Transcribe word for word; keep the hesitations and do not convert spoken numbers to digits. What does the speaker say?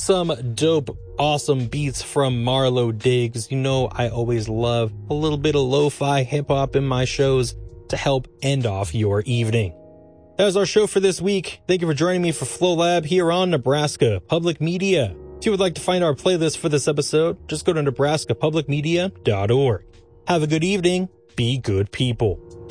some dope, awesome beats from Marlo Diggs. You know I always love a little bit of lo-fi hip-hop in my shows to help end off your evening. That was our show for this week. Thank you for joining me for Flow Lab here on Nebraska Public Media. If you would like to find our playlist for this episode, just go to nebraska public media dot org. Have a good evening. Be good people.